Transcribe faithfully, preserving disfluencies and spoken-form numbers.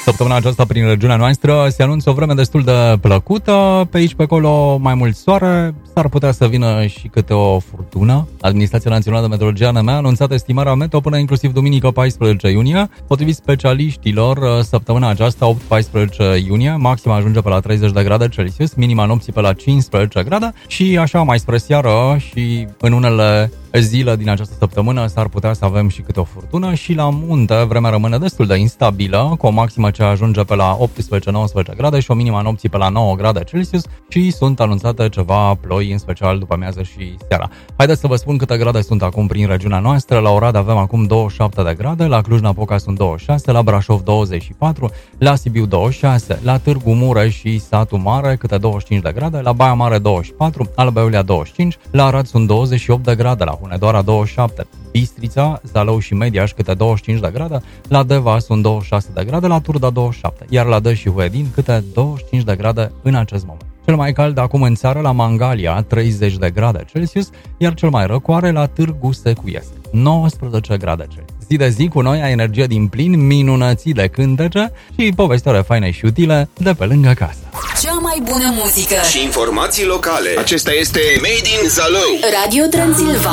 Săptămâna aceasta prin regiunea noastră se anunță o vreme destul de plăcută, pe aici pe acolo mai mult soare, s-ar putea să vină și câte o furtună. Administrația Națională de Meteorologie A N M a anunțat estimarea meteo până inclusiv duminică paisprezece iunie. Potrivit specialiștilor, săptămâna aceasta opt paisprezece iunie, maxima ajunge pe la treizeci de grade Celsius, minima nopții pe la cincisprezece grade și așa mai spre seară și în unele zile din această săptămână s-ar putea să avem și câte o furtună și la munte vremea rămâne destul de instabilă, cu o maximă ce ajunge pe la optsprezece nouăsprezece grade și o minimă nopții pe la nouă grade Celsius și sunt anunțate ceva ploi, în special după amiază și seara. Haideți să vă spun câte grade sunt acum prin regiunea noastră. La Oradea avem acum douăzeci și șapte de grade, la Cluj-Napoca sunt douăzeci și șase, la Brașov douăzeci și patru, la Sibiu douăzeci și șase, la Târgu Mureș și Satu Mare câte douăzeci și cinci de grade, la Baia Mare douăzeci și patru, Alba Iulia douăzeci și cinci, la Arad sunt douăzeci și opt de grade, la Hunedoara douăzeci și șapte, Bistrița, Zalău și Mediaș câte douăzeci și cinci de grade, la Deva sunt douăzeci și șase de grade, la Turda douăzeci și șapte, iar la Dăș și Huedin câte douăzeci și cinci de grade în acest moment. Cel mai cald acum în țară la Mangalia, treizeci de grade Celsius, iar cel mai răcoare la Târgu Secuiesc, nouăsprezece grade Celsius. Zi de zi cu noi ai energie din plin, minunății de cântece și povestioare faine și utile de pe lângă casă. Cea mai bună muzică și informații locale. Acesta este Made in Zalău. Radio Transilvania.